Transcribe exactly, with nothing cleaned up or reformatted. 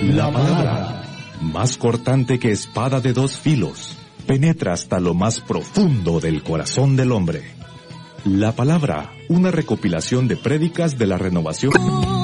La palabra, más cortante que espada de dos filos, penetra hasta lo más profundo del corazón del hombre. La palabra, una recopilación de prédicas de la renovación.